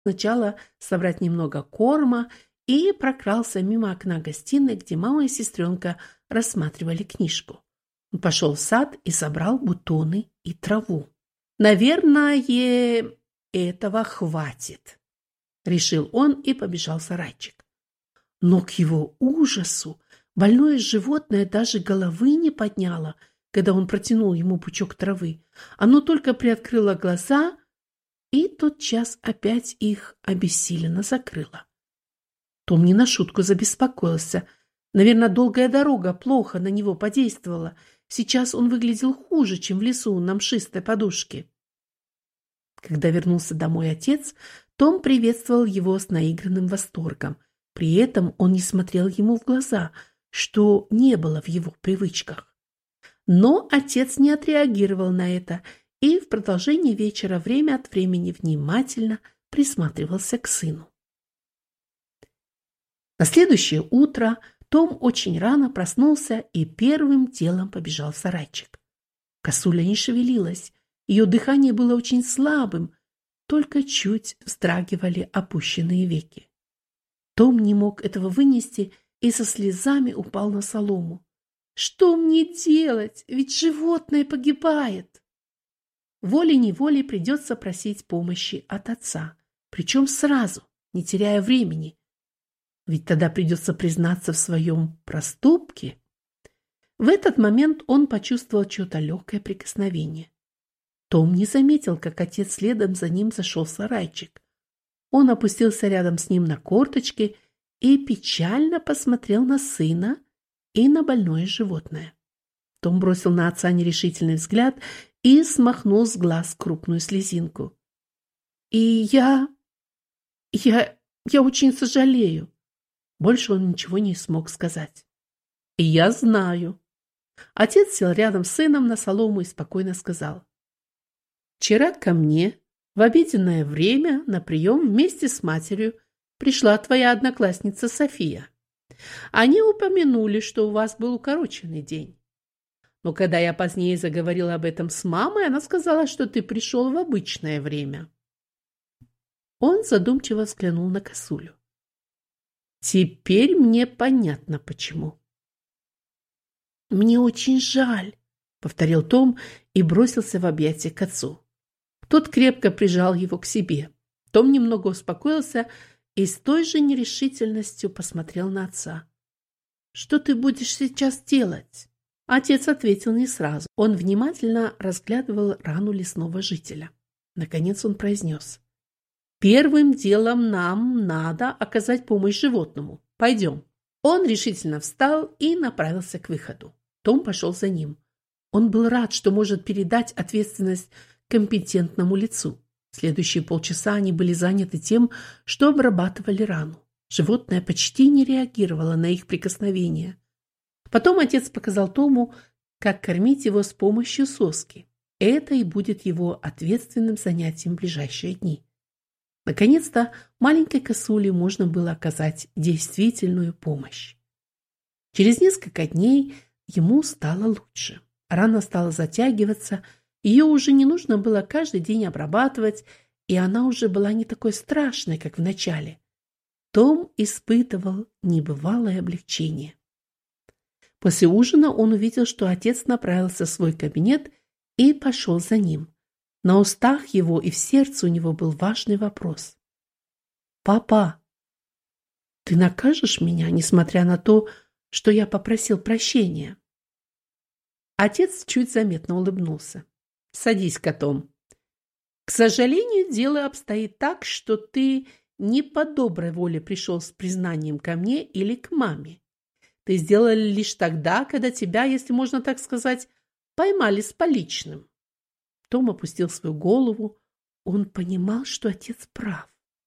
сначала собрать немного корма и прокрался мимо окна гостиной, где мама и сестренка рассматривали книжку. Он пошел в сад и собрал бутоны и траву. «Наверное, этого хватит», — решил он и побежал в сарайчик. Но к его ужасу больное животное даже головы не подняло, когда он протянул ему пучок травы. Оно только приоткрыло глаза и тотчас опять их обессиленно закрыло. Том не на шутку забеспокоился. Наверное, долгая дорога плохо на него подействовала. Сейчас он выглядел хуже, чем в лесу на мшистой подушке. Когда вернулся домой отец, Том приветствовал его с наигранным восторгом. При этом он не смотрел ему в глаза, что не было в его привычках. Но отец не отреагировал на это и в продолжении вечера время от времени внимательно присматривался к сыну. На следующее утро Том очень рано проснулся и первым делом побежал в сарайчик. Косуля не шевелилась, ее дыхание было очень слабым, только чуть вздрагивали опущенные веки. Том не мог этого вынести и со слезами упал на солому. «Что мне делать? Ведь животное погибает!» Волей-неволей придется просить помощи от отца, причем сразу, не теряя времени. Ведь тогда придется признаться в своем проступке. В этот момент он почувствовал чье-то легкое прикосновение. Том не заметил, как отец следом за ним зашел в сарайчик. Он опустился рядом с ним на корточки и печально посмотрел на сына и на больное животное. Том бросил на отца нерешительный взгляд и смахнул с глаз крупную слезинку. «И я очень сожалею». Больше он ничего не смог сказать. «И я знаю». Отец сел рядом с сыном на солому и спокойно сказал: «Вчера ко мне в обеденное время на прием вместе с матерью пришла твоя одноклассница София. Они упомянули, что у вас был укороченный день. Но когда я позднее заговорила об этом с мамой, она сказала, что ты пришел в обычное время». Он задумчиво взглянул на косулю. «Теперь мне понятно, почему». «Мне очень жаль», — повторил Том и бросился в объятия к отцу. Тот крепко прижал его к себе. Том немного успокоился и с той же нерешительностью посмотрел на отца. «Что ты будешь сейчас делать?» Отец ответил не сразу. Он внимательно разглядывал рану лесного жителя. Наконец он произнес: «Первым делом нам надо оказать помощь животному. Пойдем». Он решительно встал и направился к выходу. Том пошел за ним. Он был рад, что может передать ответственность компетентному лицу. Следующие полчаса они были заняты тем, что обрабатывали рану. Животное почти не реагировало на их прикосновения. Потом отец показал Тому, как кормить его с помощью соски. Это и будет его ответственным занятием в ближайшие дни. Наконец-то маленькой косуле можно было оказать действительную помощь. Через несколько дней ему стало лучше. Рана стала затягиваться, ее уже не нужно было каждый день обрабатывать, и она уже была не такой страшной, как в начале. Том испытывал небывалое облегчение. После ужина он увидел, что отец направился в свой кабинет и пошел за ним. На устах его и в сердце у него был важный вопрос. «Папа, ты накажешь меня, несмотря на то, что я попросил прощения?» Отец чуть заметно улыбнулся. «Садись-ка, Том. К сожалению, дело обстоит так, что ты не по доброй воле пришел с признанием ко мне или к маме. Ты сделал лишь тогда, когда тебя, если можно так сказать, поймали с поличным». Том опустил свою голову. Он понимал, что отец прав.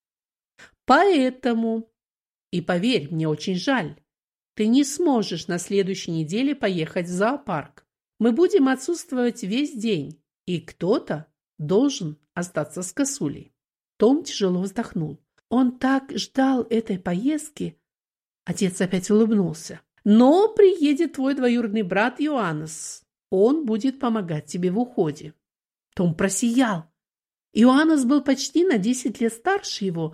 «Поэтому, и поверь, мне очень жаль, ты не сможешь на следующей неделе поехать в зоопарк. Мы будем отсутствовать весь день, и кто-то должен остаться с косулей». Том тяжело вздохнул. Он так ждал этой поездки. Отец опять улыбнулся. «Но приедет твой двоюродный брат Иоаннес. Он будет помогать тебе в уходе». Том просиял. Иоаннус был почти на 10 лет старше его,